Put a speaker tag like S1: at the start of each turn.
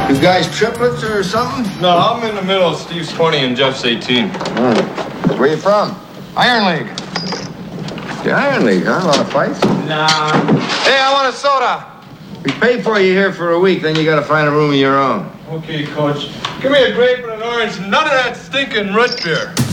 S1: You guys triplets or something?
S2: No, I'm in the middle. Steve's 20 and Jeff's 18.
S1: Where you from?
S2: Iron League.
S1: The Iron League, huh? A lot of fights?
S2: Nah. Hey, I want a soda.
S1: We pay for you here for a week, then you gotta find a room of your own.
S2: Okay, Coach. Give me a grape and an orange. None of that stinking root beer.